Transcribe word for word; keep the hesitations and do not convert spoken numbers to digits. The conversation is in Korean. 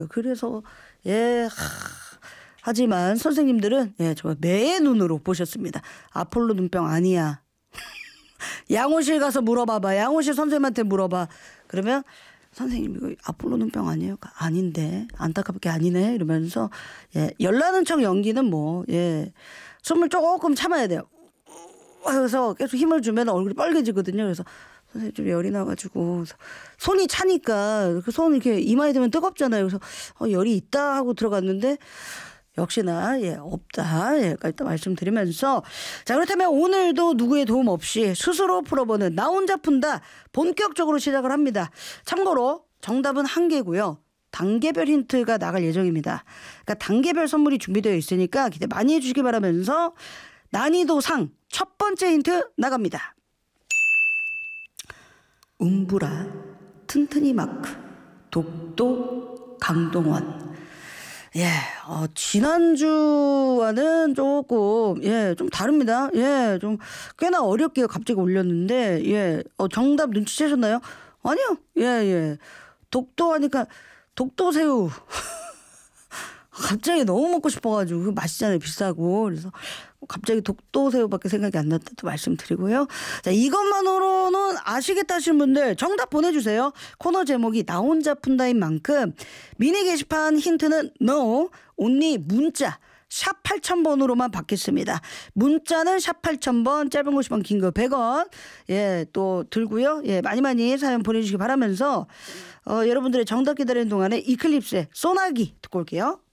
그래서 예 하, 하지만 선생님들은 예 정말 매의 눈으로 보셨습니다. 아폴로 눈병 아니야. 양호실 가서 물어봐봐. 양호실 선생님한테 물어봐. 그러면 선생님 이거 아폴로 눈병 아니에요? 아닌데 안타깝게 아니네 이러면서 예 열나는 척 연기는 뭐 예 숨을 조금 참아야 돼요. 그래서 계속 힘을 주면 얼굴이 빨개지거든요. 그래서 선생님 좀 열이 나가지고 손이 차니까 그 손 이렇게 이마에 대면 뜨겁잖아요. 그래서 어, 열이 있다 하고 들어갔는데 역시나 예 없다 예 일단 말씀드리면서 자 그렇다면 오늘도 누구의 도움 없이 스스로 풀어보는 나 혼자 푼다 본격적으로 시작을 합니다. 참고로 정답은 한 개고요. 단계별 힌트가 나갈 예정입니다. 그러니까 단계별 선물이 준비되어 있으니까 기대 많이 해주시기 바라면서 난이도상 첫 번째 힌트 나갑니다. 음브라, 튼튼이 마크, 독도, 강동원. 예, 어, 지난주와는 조금, 예, 좀 다릅니다. 예, 좀 꽤나 어렵게 갑자기 올렸는데, 예, 어, 정답 눈치채셨나요? 아니요, 예, 예. 독도 하니까, 독도새우. 갑자기 너무 먹고 싶어가지고, 맛있잖아요, 비싸고. 그래서 갑자기 독도새우밖에 생각이 안 났다 또 말씀드리고요. 자, 이것만으로는 아시겠다 하시는 분들 정답 보내주세요. 코너 제목이 나 혼자 푼다인 만큼 미니 게시판 힌트는 no, only 문자 샵 팔천 번으로만 받겠습니다. 문자는 샵 팔천 번, 짧은 거 오십 원, 긴 거 백 원. 예, 또 들고요. 예, 많이 많이 사연 보내주시기 바라면서 어, 여러분들의 정답 기다리는 동안에 이클립스의 소나기 듣고 올게요.